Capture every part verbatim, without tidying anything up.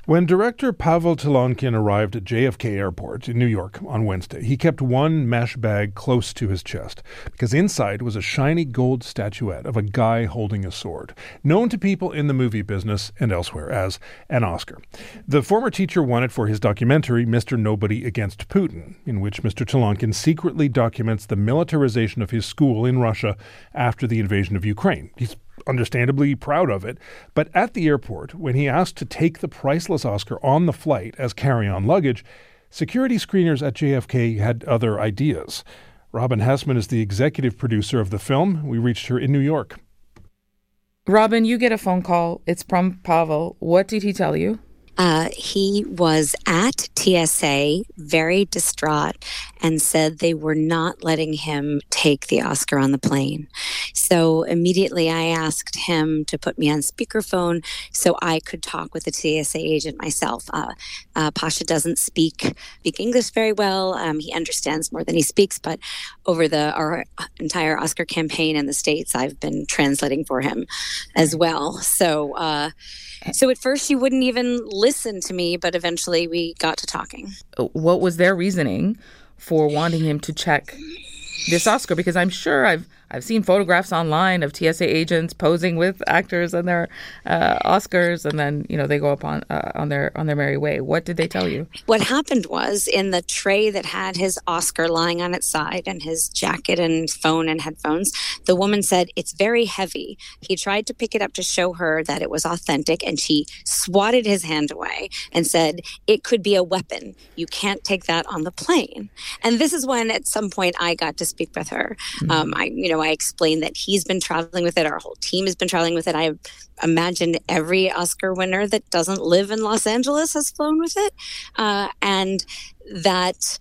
When director Pavel Tilonkin arrived at J F K Airport in New York on Wednesday, he kept one mesh bag close to his chest because inside was a shiny gold statuette of a guy holding a sword, known to people in the movie business and elsewhere as an Oscar. The former teacher won it for his documentary, Mister Nobody Against Putin, in which Mister Tilonkin secretly documents the militarization of his school in Russia after the invasion of Ukraine. He's understandably proud of it, but at the airport, when he asked to take the priceless Oscar on the flight as carry-on luggage, security screeners at J F K had other ideas. Robin Hessman is the executive producer of the film. We reached her in New York. Robin, you get a phone call. It's from Pavel. What did he tell you? Uh, he was at T S A, very distraught, and said they were not letting him take the Oscar on the plane. So immediately I asked him to put me on speakerphone so I could talk with the T S A agent myself. Uh, uh, Pasha doesn't speak, speak English very well. Um, he understands more than he speaks, but over the our entire Oscar campaign in the States, I've been translating for him as well. So, uh, so at first she wouldn't even listen to me, but eventually we got to talking. What was their reasoning for wanting him to check this Oscar? Because I'm sure I've I've seen photographs online of T S A agents posing with actors and their uh, Oscars, and then you know they go up on uh, on their on their merry way. What did they tell you? What happened was, in the tray that had his Oscar lying on its side and his jacket and phone and headphones, the woman said, "It's very heavy." He tried to pick it up to show her that it was authentic, and she swatted his hand away and said, "It could be a weapon. You can't take that on the plane." And this is when, at some point, I got to speak with her. Mm-hmm. Um, I, you know, I explained that he's been traveling with it. Our whole team has been traveling with it. I imagine every Oscar winner that doesn't live in Los Angeles has flown with it. Uh, and that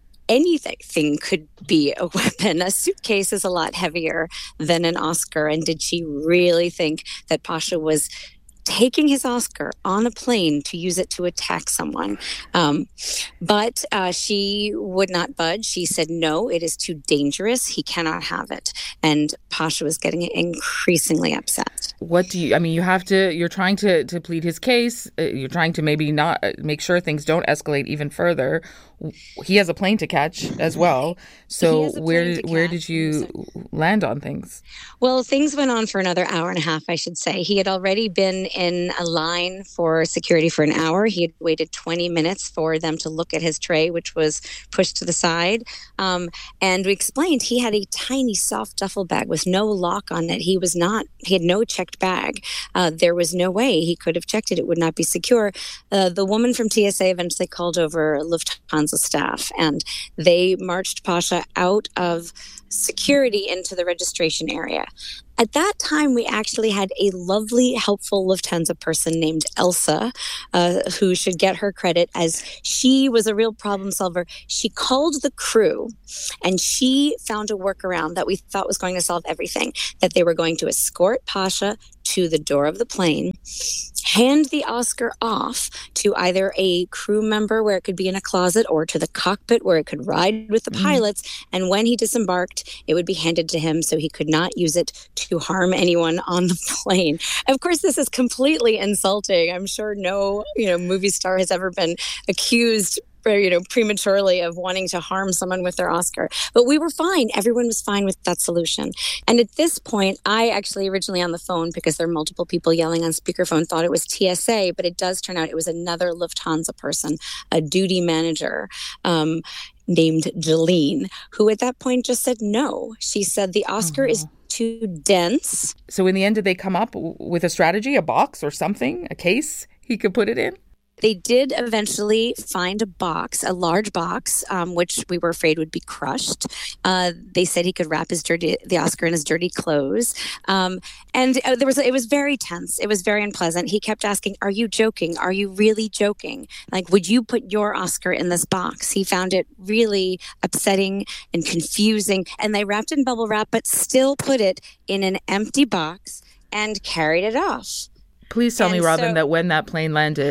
anything could be a weapon. A suitcase is a lot heavier than an Oscar. And did she really think that Pasha was taking his Oscar on a plane to use it to attack someone? Um, but uh, she would not budge. She said, no, it is too dangerous. He cannot have it. And Pasha was getting increasingly upset. What do you, I mean, you have to, you're trying to, to plead his case. Uh, you're trying to maybe not uh, make sure things don't escalate even further. He has a plane to catch as well. So where did, where did you land on things? Well, things went on for another hour and a half, I should say. He had already been in a line for security for an hour. He had waited twenty minutes for them to look at his tray, which was pushed to the side. Um, and we explained he had a tiny soft duffel bag with no lock on it. He was not, he had no checked bag. Uh, there was no way he could have checked it. It would not be secure. Uh, the woman from T S A eventually called over Lufthansa staff, and they marched Pasha out of security into the registration area. At that time, we actually had a lovely, helpful Lufthansa person named Elsa, uh, who should get her credit, as she was a real problem solver. She called the crew, and she found a workaround that we thought was going to solve everything, that they were going to escort Pasha to the door of the plane, hand the Oscar off to either a crew member where it could be in a closet, or to the cockpit where it could ride with the mm. pilots. And when he disembarked, it would be handed to him so he could not use it to harm anyone on the plane. Of course, this is completely insulting. I'm sure no, you know, movie star has ever been accused, you know, prematurely of wanting to harm someone with their Oscar. But we were fine. Everyone was fine with that solution. And at this point, I actually originally on the phone, because there are multiple people yelling on speakerphone, thought it was T S A, but it does turn out it was another Lufthansa person, a duty manager, um, named Jolene, who at that point just said no. She said the Oscar mm-hmm. is too dense. So in the end, did they come up with a strategy, a box or something, a case he could put it in? They did eventually find a box, a large box, um, which we were afraid would be crushed. Uh, they said he could wrap his dirty, the Oscar in his dirty clothes. Um, and uh, there was, it was very tense. It was very unpleasant. He kept asking, "Are you joking? Are you really joking? Like, would you put your Oscar in this box?" He found it really upsetting and confusing. And they wrapped it in bubble wrap, but still put it in an empty box and carried it off. Please tell and me, Robin, so, that when that plane landed,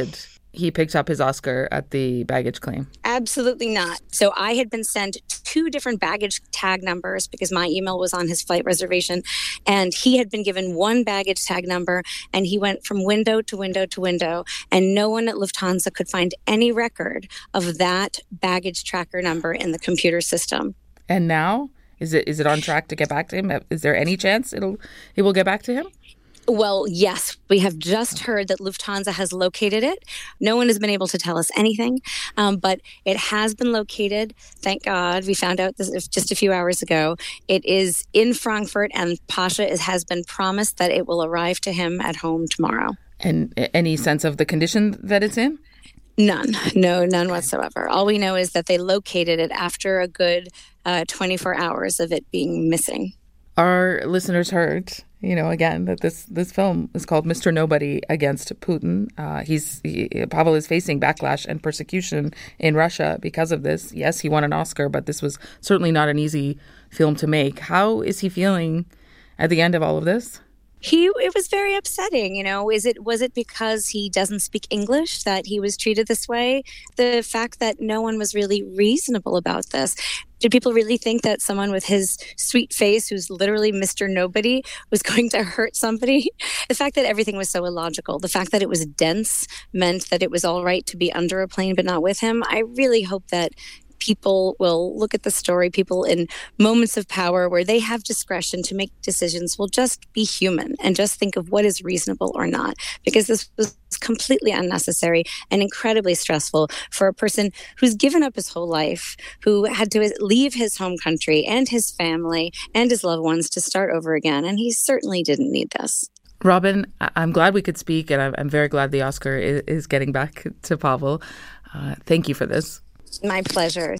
he picked up his Oscar at the baggage claim? Absolutely not. So I had been sent two different baggage tag numbers because my email was on his flight reservation, and he had been given one baggage tag number, and he went from window to window to window, and no one at Lufthansa could find any record of that baggage tracker number in the computer system. And now, is it is it on track to get back to him? Is there any chance it'll it will get back to him? Well, yes, we have just heard that Lufthansa has located it. No one has been able to tell us anything, um, but it has been located. Thank God. We found out this just a few hours ago. It is in Frankfurt, and Pasha is, has been promised that it will arrive to him at home tomorrow. And any sense of the condition that it's in? None. No, none whatsoever. All we know is that they located it after a good uh, twenty-four hours of it being missing. Our listeners heard, you know, again, that this, this film is called Mister Nobody against Putin. Uh, he's he, Pavel is facing backlash and persecution in Russia because of this. Yes, he won an Oscar, but this was certainly not an easy film to make. How is he feeling at the end of all of this? He, it was very upsetting, you know. Is it was it because he doesn't speak English that he was treated this way? The fact that no one was really reasonable about this. Did people really think that someone with his sweet face, who's literally Mister Nobody, was going to hurt somebody? The fact that everything was so illogical, the fact that it was dense meant that it was all right to be under a plane but not with him. I really hope that people will look at the story, people in moments of power where they have discretion to make decisions will just be human and just think of what is reasonable or not, because this was completely unnecessary and incredibly stressful for a person who's given up his whole life, who had to leave his home country and his family and his loved ones to start over again. And he certainly didn't need this. Robin, I'm glad we could speak, and I'm very glad the Oscar is getting back to Pavel. Uh, thank you for this. My pleasure.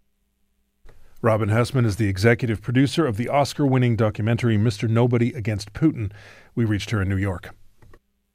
Robin Hessman is the executive producer of the Oscar-winning documentary Mister Nobody Against Putin. We reached her in New York.